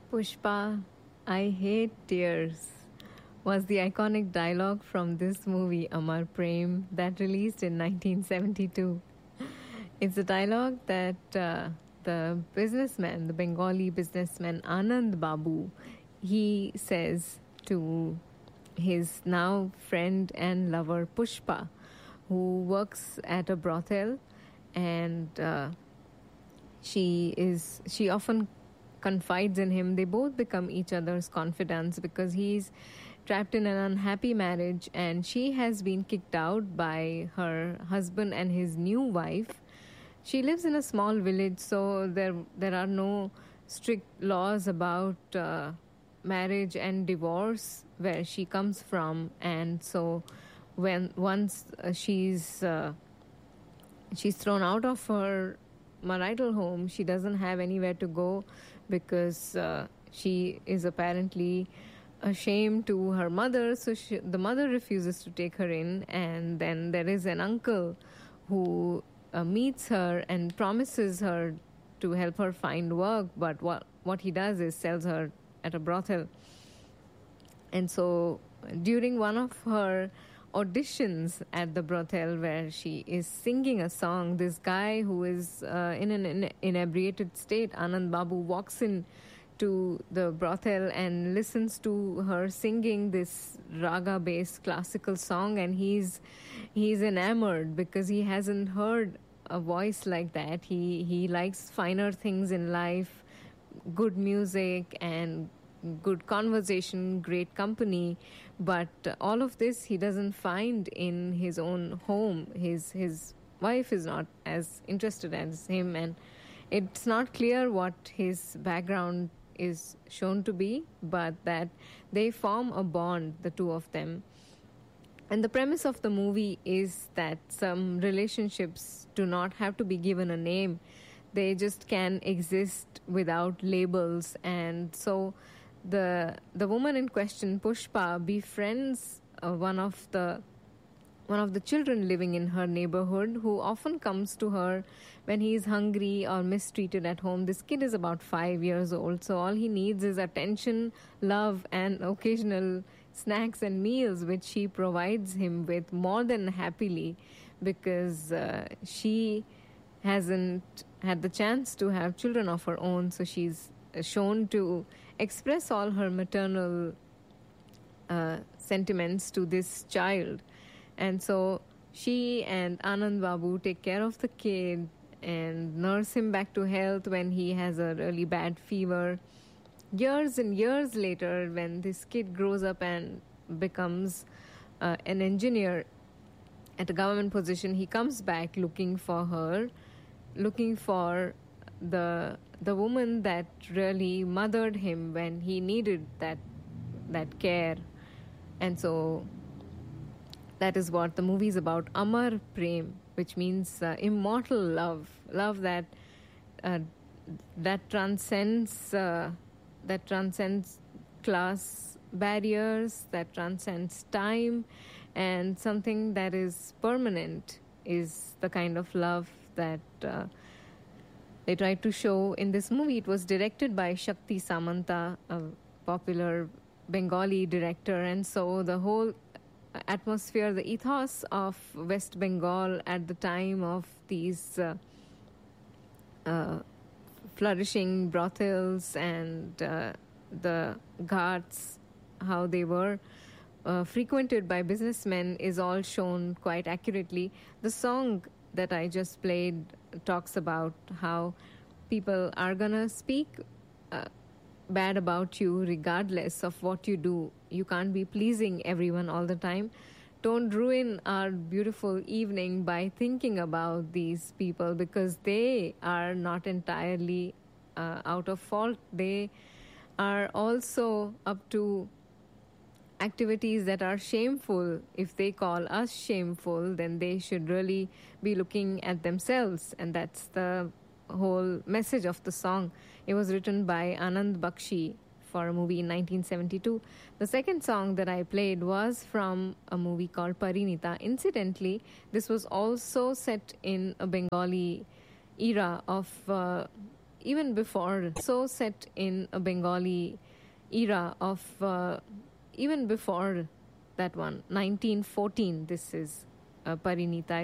Pushpa, I hate tears was the iconic dialogue from this movie Amar Prem that released in 1972. It's a dialogue that the businessman, the Bengali businessman Anand Babu, he says to his now friend and lover Pushpa, who works at a brothel, and she often confides in him. They both become each other's confidants because he's trapped in an unhappy marriage and she has been kicked out by her husband and his new wife. She lives in a small village, so there are no strict laws about marriage and divorce where she comes from, and so when once she's thrown out of her marital home, she doesn't have anywhere to go because she is apparently ashamed to her mother. So the mother refuses to take her in, and then there is an uncle who meets her and promises her to help her find work. But what he does is sells her at a brothel. And so during one of her auditions at the brothel where she is singing a song, this guy who is in an inebriated state, Anand Babu, walks in to the brothel and listens to her singing this raga based classical song, and he's enamored because he hasn't heard a voice like that. He likes finer things in life, good music and good conversation, great company, but all of this he doesn't find in his own home. His wife is not as interested as him, and it's not clear what his background is shown to be, but that they form a bond, the two of them. And the premise of the movie is that some relationships do not have to be given a name. They just can exist without labels. And so the woman in question, Pushpa, befriends one of the children living in her neighborhood, who often comes to her when he is hungry or mistreated at home. This kid is about 5 years old, so all he needs is attention, love, and occasional snacks and meals, which she provides him with more than happily, because she hasn't had the chance to have children of her own. So she's shown to express all her maternal sentiments to this child. And so she and Anand Babu take care of the kid and nurse him back to health when he has a really bad fever. Years and years later, when this kid grows up and becomes an engineer at a government position, he comes back looking for her, looking for the woman that really mothered him when he needed that care. And so that is what the movie is about. Amar Prem, which means immortal love that transcends class barriers, that transcends time, and something that is permanent is the kind of love that they tried to show in this movie. It was directed by Shakti Samanta, a popular Bengali director, and so the whole atmosphere, the ethos of West Bengal at the time of these flourishing brothels and the ghats, how they were frequented by businessmen, is all shown quite accurately. The song that I just played talks about how people are gonna speak bad about you regardless of what you do. You can't be pleasing everyone all the time. Don't ruin our beautiful evening by thinking about these people, because they are not entirely out of fault. They are also up to activities that are shameful. If they call us shameful, then they should really be looking at themselves. And that's the whole message of the song. It was written by Anand Bakshi for a movie in 1972. The second song that I played was from a movie called Parinita. Incidentally, this was also set in a Bengali era of even before, so set in a Bengali era of even before that one, 1914. This is Parinita.